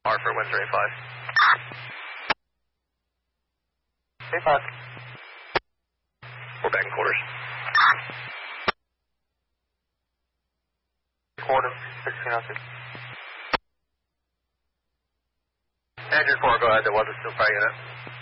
Hartford, Windsor A5. A5. We're back in quarters. Quarter, 1606. Andrew 4, go ahead, there was a still fire unit.